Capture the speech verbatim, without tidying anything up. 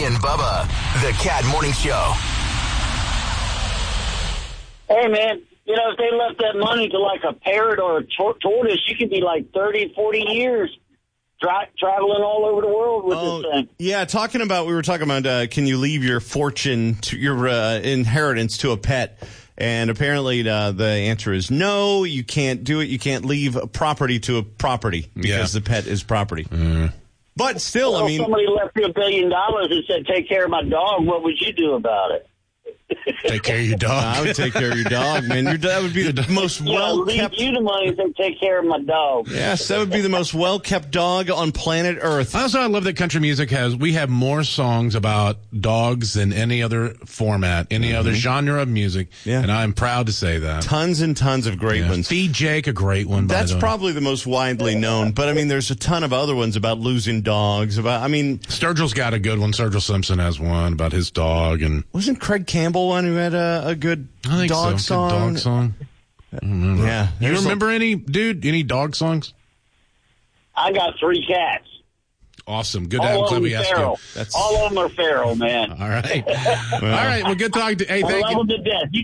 and Bubba, the Cat Morning Show. Hey, man, you know, if they left that money to like a parrot or a tor- tortoise, you could be like thirty, forty years tra- traveling all over the world with oh, this thing. Yeah, talking about, we were talking about, uh, can you leave your fortune, to your uh, inheritance to a pet? And apparently uh, the answer is no, you can't do it. You can't leave a property to a property because Yeah. the pet is property. Mm. But still, Well, I if mean, somebody left you a billion dollars and said, take care of my dog, what would you do about it? Take care of your dog. I would take care of your dog, man. Your, that would be the most Yeah, well leave kept. you the money and say, take care of my dog. Yes, that would be the most well kept dog on planet Earth. Also, I love that country music has, we have more songs about dogs than any other format, any other genre of music. Yeah. And I'm proud to say that. Tons and tons of great Yeah. ones. Feed Jake, a great one. by That's the way. probably the most widely known, but I mean, there's a ton of other ones about losing dogs. About, I mean, Sturgill's got a good one. Sturgill Simpson has one about his dog. And wasn't Craig Campbell one who had a, a good I think dog so. Good song? dog song. I don't remember. Yeah. You There's remember any, dude, any dog songs? I got three cats. Awesome. Good to All have of them Clippy ask you. feral. That's- All of them are feral, man. All right. All right. Well, good talking to Hey, I thank love you. them to death. You